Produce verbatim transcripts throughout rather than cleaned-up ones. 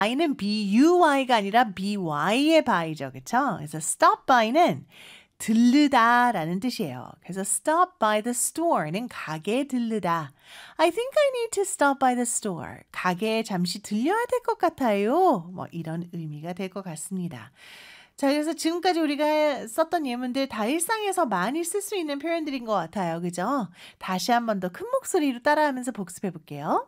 by는 B-U-Y가 아니라 B-Y의 by죠. 그쵸? 그래서 stop by는 들르다라는 뜻이에요. 그래서 stop by the store는 가게에 들르다. I think I need to stop by the store. 가게에 잠시 들려야 될 것 같아요. 뭐 이런 의미가 될 것 같습니다. 자, 그래서 지금까지 우리가 썼던 예문들 다 일상에서 많이 쓸 수 있는 표현들인 것 같아요. 그죠? 다시 한 번 더 큰 목소리로 따라하면서 복습해 볼게요.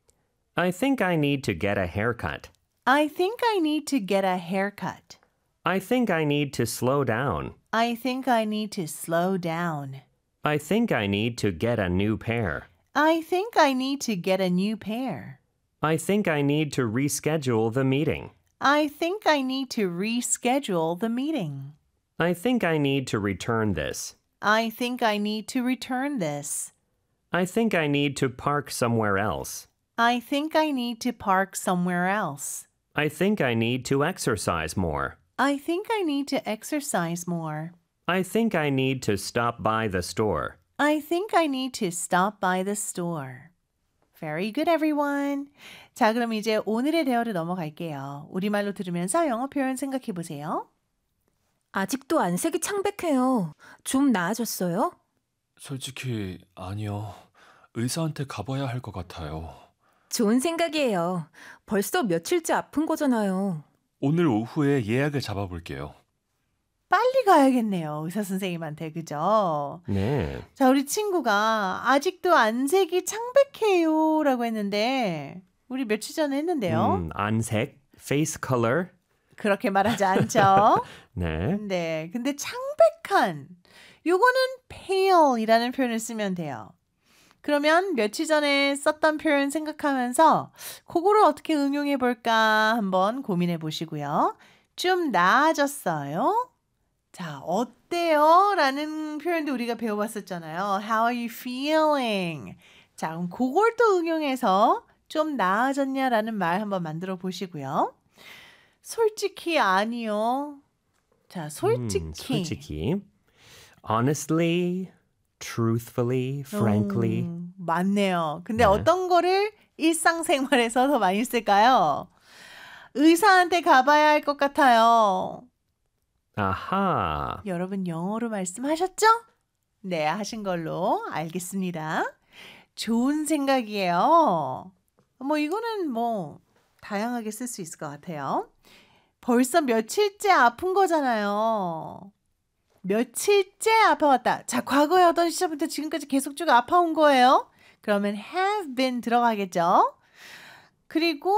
I think I need to get a haircut. I think I need to get a haircut. I think I need to slow down. I think I need to slow down. I think I need to get a new pair. I think I need to get a new pair. I think I need to reschedule the meeting. I think I need to reschedule the meeting. I think I need to return this. I think I need to return this. I think I need to park somewhere else. I think I need to park somewhere else. I think I need to exercise more. I think I need to exercise more. I think I need to stop by the store. I think I need to stop by the store. Very good, everyone. 자, 그럼 이제 오늘의 대화로 넘어갈게요. 우리말로 들으면서 영어 표현 생각해 보세요. 아직도 안색이 창백해요. 좀 나아졌어요? 솔직히 아니요. 의사한테 가봐야 할 것 같아요. 좋은 생각이에요. 벌써 며칠째 아픈 거잖아요. 오늘 오후에 예약을 잡아볼게요. 빨리 가야겠네요. 의사 선생님한테. 그죠? 네. 자, 우리 친구가 아직도 안색이 창백해요 라고 했는데 우리 며칠 전에 했는데요. 음, 안색, face color. 그렇게 말하지 않죠? 네. 네. 근데 창백한 요거는 pale이라는 표현을 쓰면 돼요. 그러면 며칠 전에 썼던 표현 생각하면서 그거를 어떻게 응용해 볼까 한번 고민해 보시고요. 좀 나아졌어요? 자, 어때요? 라는 표현도 우리가 배워봤었잖아요. How are you feeling? 자, 그럼 그걸 또 응용해서 좀 나아졌냐라는 말 한번 만들어 보시고요. 솔직히 아니요. 자, 솔직히. 음, 솔직히. Honestly, truthfully, frankly. 음, 맞네요. 근데 네. 어떤 거를 일상생활에서 더 많이 쓸까요? 의사한테 가봐야 할 것 같아요. 아하. 여러분 영어로 말씀하셨죠? 네, 하신 걸로 알겠습니다. 좋은 생각이에요. 뭐 이거는 뭐 다양하게 쓸 수 있을 것 같아요. 벌써 며칠째 아픈 거잖아요. 며칠째 아파왔다. 자, 과거에 어떤 시절부터 지금까지 계속 쭉 아파온 거예요. 그러면 have been 들어가겠죠. 그리고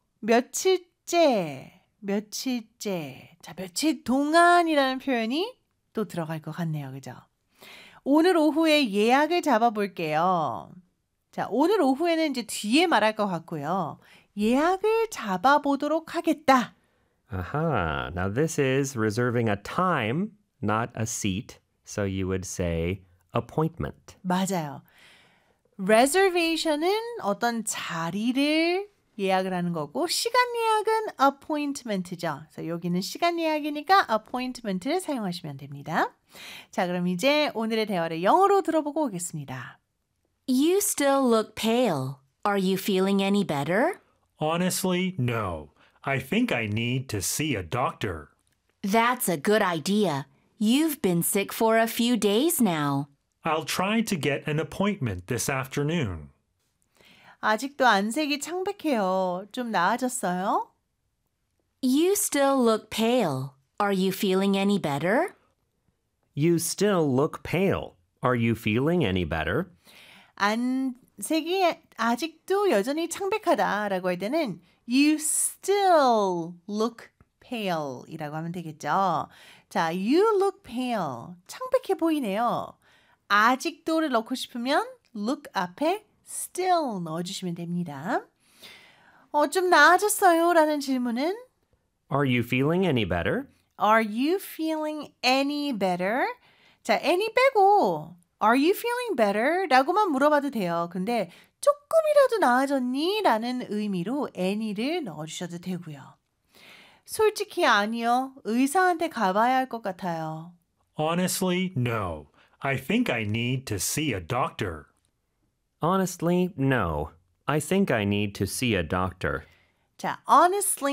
며칠째, 며칠째. 자, 며칠 동안이라는 표현이 또 들어갈 것 같네요. 그죠? 오늘 오후에 예약을 잡아볼게요. 자, 오늘 오후에는 이제 뒤에 말할 것 같고요. 예약을 잡아보도록 하겠다. Aha. Now this is reserving a time, not a seat. So you would say appointment. 맞아요. reservation은 어떤 자리를 예약을 하는 거고 시간 예약은 appointment죠. 그래서 여기는 시간 예약이니까 appointment를 사용하시면 됩니다. 자, 그럼 이제 오늘의 대화를 영어로 들어보고 오겠습니다. You still look pale. Are you feeling any better? Honestly, no. I think I need to see a doctor. That's a good idea. You've been sick for a few days now. I'll try to get an appointment this afternoon. 아직도 안색이 창백해요. 좀 나아졌어요? You still look pale. Are you feeling any better? You still look pale. Are you feeling any better? 안색이 아직도 여전히 창백하다라고 할 때는 You still look pale 이라고 하면 되겠죠. 자, you look pale. 창백해 보이네요. 아직도를 넣고 싶으면 look 앞에 still 넣어주시면 됩니다. 어, 좀 나아졌어요? 라는 질문은 Are you feeling any better? Are you feeling any better? 자, any 빼고 Are you feeling better? 라고만 물어봐도 돼요. 근데 조금이라도 나아졌니? 라는 의미로 any를 넣어주셔도 되고요. 솔직히 아니요. 의사한테 가봐야 할 것 같아요. Honestly, no. I think I need to see a doctor. Honestly, no. I think I need to see a doctor. 자, honestly